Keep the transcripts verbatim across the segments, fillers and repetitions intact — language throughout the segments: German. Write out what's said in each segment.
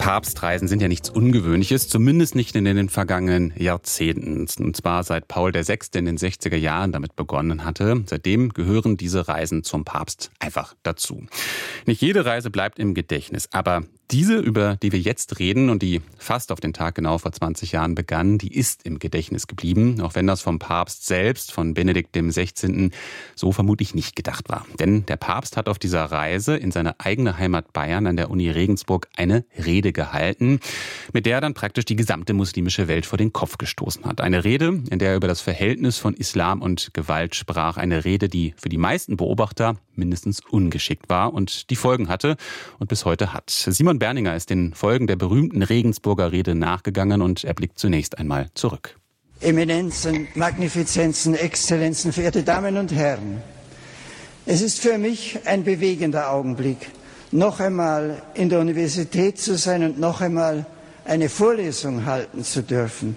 Papstreisen sind ja nichts Ungewöhnliches, zumindest nicht in den vergangenen Jahrzehnten. Und zwar seit Paul der Sechste in den sechziger Jahren damit begonnen hatte. Seitdem gehören diese Reisen zum Papst einfach dazu. Nicht jede Reise bleibt im Gedächtnis, aber diese, über die wir jetzt reden und die fast auf den Tag genau vor zwanzig Jahren begann, die ist im Gedächtnis geblieben, auch wenn das vom Papst selbst, von Benedikt dem Sechzehnten, so vermutlich nicht gedacht war. Denn der Papst hat auf dieser Reise in seine eigene Heimat Bayern an der Uni Regensburg eine Rede gehalten, mit der er dann praktisch die gesamte muslimische Welt vor den Kopf gestoßen hat. Eine Rede, in der er über das Verhältnis von Islam und Gewalt sprach. Eine Rede, die für die meisten Beobachter mindestens ungeschickt war und die Folgen hatte und bis heute hat. Simon Berninger ist den Folgen der berühmten Regensburger Rede nachgegangen und er blickt zunächst einmal zurück. Eminenzen, Magnifizenzen, Exzellenzen, verehrte Damen und Herren. Es ist für mich ein bewegender Augenblick, noch einmal in der Universität zu sein und noch einmal eine Vorlesung halten zu dürfen.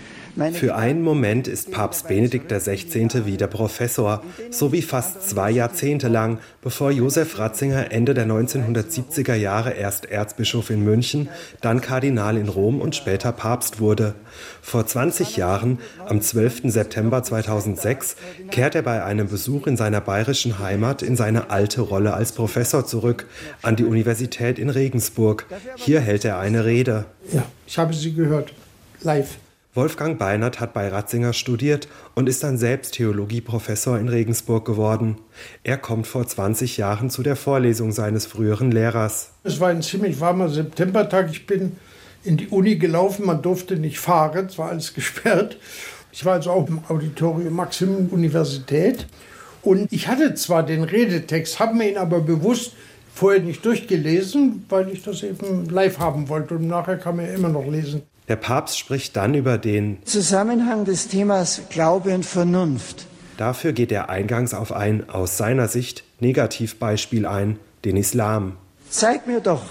Für einen Moment ist Papst Benedikt der Sechzehnte wieder Professor, so wie fast zwei Jahrzehnte lang, bevor Josef Ratzinger Ende der neunzehnhundertsiebziger Jahre erst Erzbischof in München, dann Kardinal in Rom und später Papst wurde. Vor zwanzig Jahren, am zwölften September zweitausendsechs, kehrt er bei einem Besuch in seiner bayerischen Heimat in seine alte Rolle als Professor zurück, an die Universität in Regensburg. Hier hält er eine Rede. Ja, ich habe sie gehört, live. Wolfgang Beinert hat bei Ratzinger studiert und ist dann selbst Theologieprofessor in Regensburg geworden. Er kommt vor zwanzig Jahren zu der Vorlesung seines früheren Lehrers. Es war ein ziemlich warmer Septembertag. Ich bin in die Uni gelaufen, man durfte nicht fahren, es war alles gesperrt. Ich war also auch im Auditorium Maximum Universität. Und ich hatte zwar den Redetext, habe mir ihn aber bewusst vorher nicht durchgelesen, weil ich das eben live haben wollte. Und nachher kann man ja immer noch lesen. Der Papst spricht dann über den Zusammenhang des Themas Glaube und Vernunft. Dafür geht er eingangs auf ein, aus seiner Sicht, Negativbeispiel ein, den Islam. Zeig mir doch,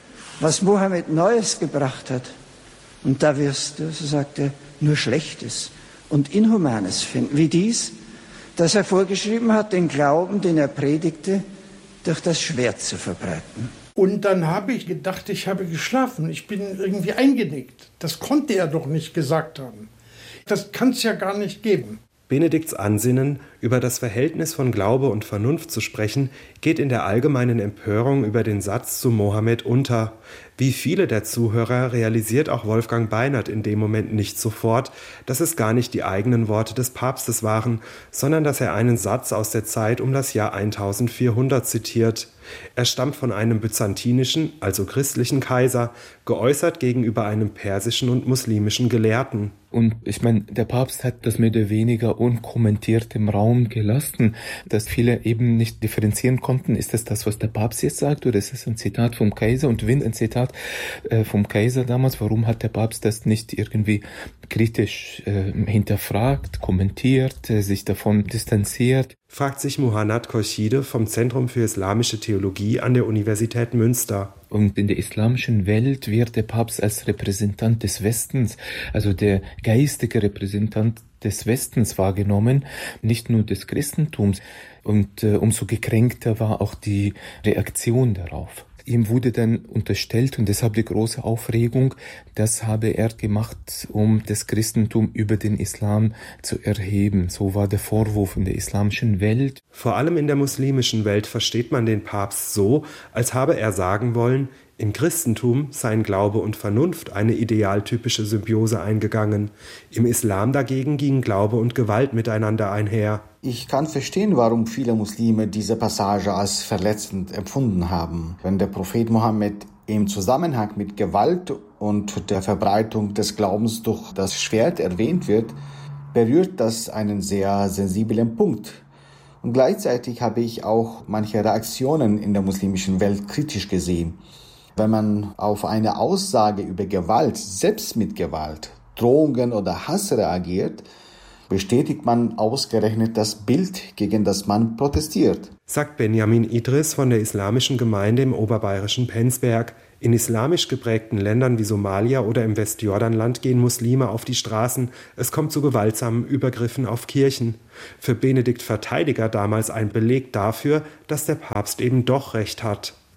was Mohammed Neues gebracht hat. Und da wirst du, so sagt er, nur Schlechtes und Inhumanes finden. Wie dies, dass er vorgeschrieben hat, den Glauben, den er predigte, durch das Schwert zu verbreiten. Und dann habe ich gedacht, ich habe geschlafen. Ich bin irgendwie eingenickt. Das konnte er doch nicht gesagt haben. Das kann es ja gar nicht geben. Benedikts Ansinnen, über das Verhältnis von Glaube und Vernunft zu sprechen, geht in der allgemeinen Empörung über den Satz zu Mohammed unter. Wie viele der Zuhörer realisiert auch Wolfgang Beinert in dem Moment nicht sofort, dass es gar nicht die eigenen Worte des Papstes waren, sondern dass er einen Satz aus der Zeit um das Jahr eintausendvierhundert zitiert. Er stammt von einem byzantinischen, also christlichen Kaiser, geäußert gegenüber einem persischen und muslimischen Gelehrten. Und ich meine, der Papst hat das mehr oder weniger unkommentiert im Raum gelassen, dass viele eben nicht differenzieren konnten, ist das das, was der Papst jetzt sagt, oder ist es ein Zitat vom Kaiser? Und wenn ein Zitat äh, vom Kaiser damals, warum hat der Papst das nicht irgendwie kritisch äh, hinterfragt, kommentiert, äh, sich davon distanziert? Fragt sich Muhannad Khorshide vom Zentrum für Islamische Theologie an der Universität Münster. Und in der islamischen Welt wird der Papst als Repräsentant des Westens, also der geistige Repräsentant des Westens wahrgenommen, nicht nur des Christentums. Und äh, umso gekränkter war auch die Reaktion darauf. Ihm wurde dann unterstellt, und deshalb die große Aufregung, das habe er gemacht, um das Christentum über den Islam zu erheben. So war der Vorwurf in der islamischen Welt. Vor allem in der muslimischen Welt versteht man den Papst so, als habe er sagen wollen, im Christentum seien Glaube und Vernunft eine idealtypische Symbiose eingegangen. Im Islam dagegen gingen Glaube und Gewalt miteinander einher. Ich kann verstehen, warum viele Muslime diese Passage als verletzend empfunden haben. Wenn der Prophet Mohammed im Zusammenhang mit Gewalt und der Verbreitung des Glaubens durch das Schwert erwähnt wird, berührt das einen sehr sensiblen Punkt. Und gleichzeitig habe ich auch manche Reaktionen in der muslimischen Welt kritisch gesehen. Wenn man auf eine Aussage über Gewalt, selbst mit Gewalt, Drohungen oder Hass reagiert, bestätigt man ausgerechnet das Bild, gegen das man protestiert. Sagt Benjamin Idris von der islamischen Gemeinde im oberbayerischen Penzberg. In islamisch geprägten Ländern wie Somalia oder im Westjordanland gehen Muslime auf die Straßen. Es kommt zu gewaltsamen Übergriffen auf Kirchen. Für Benedikt Verteidiger damals ein Beleg dafür, dass der Papst eben doch recht hat.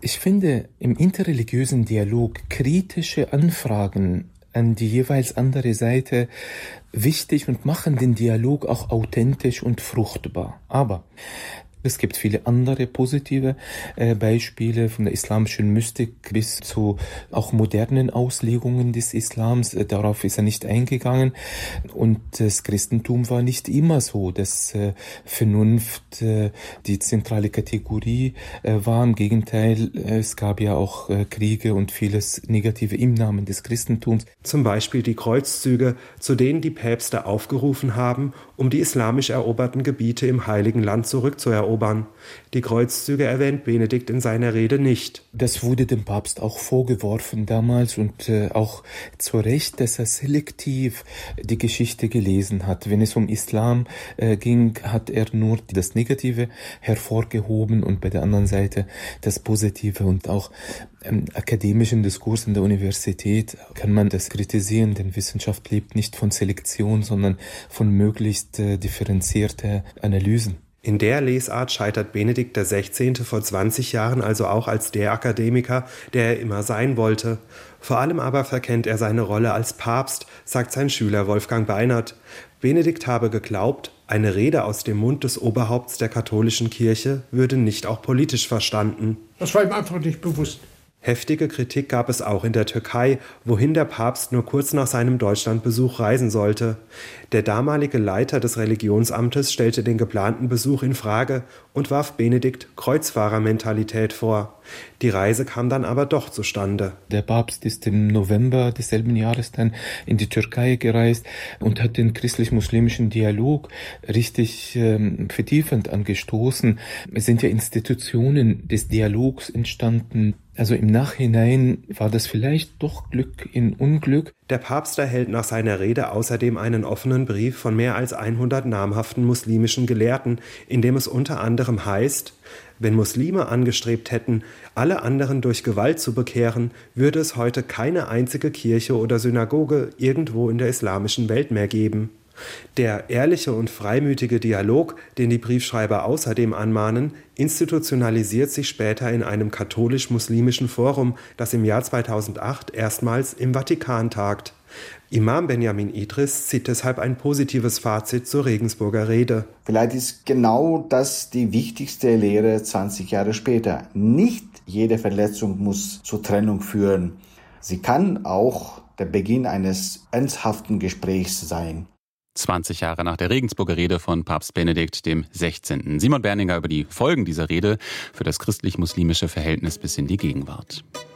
Ich finde im interreligiösen Dialog kritische Anfragen an die jeweils andere Seite wichtig und machen den Dialog auch authentisch und fruchtbar. Aber es gibt viele andere positive äh, Beispiele von der islamischen Mystik bis zu auch modernen Auslegungen des Islams. Äh, darauf ist er nicht eingegangen. Und das Christentum war nicht immer so, dass äh, Vernunft äh, die zentrale Kategorie äh, war. Im Gegenteil, äh, es gab ja auch äh, Kriege und vieles Negative im Namen des Christentums. Zum Beispiel die Kreuzzüge, zu denen die Päpste aufgerufen haben, um die islamisch eroberten Gebiete im Heiligen Land zurückzuerobern. Die Kreuzzüge erwähnt Benedikt in seiner Rede nicht. Das wurde dem Papst auch vorgeworfen damals und äh, auch zu Recht, dass er selektiv die Geschichte gelesen hat. Wenn es um Islam äh, ging, hat er nur das Negative hervorgehoben und bei der anderen Seite das Positive. Und auch im akademischen Diskurs in der Universität kann man das kritisieren, denn Wissenschaft lebt nicht von Selektion, sondern von möglichst äh, differenzierter Analysen. In der Lesart scheitert Benedikt der Sechzehnte vor zwanzig Jahren also auch als der Akademiker, der er immer sein wollte. Vor allem aber verkennt er seine Rolle als Papst, sagt sein Schüler Wolfgang Beinert. Benedikt habe geglaubt, eine Rede aus dem Mund des Oberhaupts der katholischen Kirche würde nicht auch politisch verstanden. Das war ihm einfach nicht bewusst. Heftige Kritik gab es auch in der Türkei, wohin der Papst nur kurz nach seinem Deutschlandbesuch reisen sollte. Der damalige Leiter des Religionsamtes stellte den geplanten Besuch in Frage und warf Benedikt Kreuzfahrermentalität vor. Die Reise kam dann aber doch zustande. Der Papst ist im November desselben Jahres dann in die Türkei gereist und hat den christlich-muslimischen Dialog richtig ähm, vertiefend angestoßen. Es sind ja Institutionen des Dialogs entstanden. Also im Nachhinein war das vielleicht doch Glück in Unglück. Der Papst erhält nach seiner Rede außerdem einen offenen Brief von mehr als hundert namhaften muslimischen Gelehrten, in dem es unter anderem heißt: Wenn Muslime angestrebt hätten, alle anderen durch Gewalt zu bekehren, würde es heute keine einzige Kirche oder Synagoge irgendwo in der islamischen Welt mehr geben. Der ehrliche und freimütige Dialog, den die Briefschreiber außerdem anmahnen, institutionalisiert sich später in einem katholisch-muslimischen Forum, das im Jahr zweitausendacht erstmals im Vatikan tagt. Imam Benjamin Idris zieht deshalb ein positives Fazit zur Regensburger Rede. Vielleicht ist genau das die wichtigste Lehre zwanzig Jahre später. Nicht jede Verletzung muss zur Trennung führen. Sie kann auch der Beginn eines ernsthaften Gesprächs sein. zwanzig Jahre nach der Regensburger Rede von Papst Benedikt dem Sechzehnten Simon Berninger über die Folgen dieser Rede für das christlich-muslimische Verhältnis bis in die Gegenwart.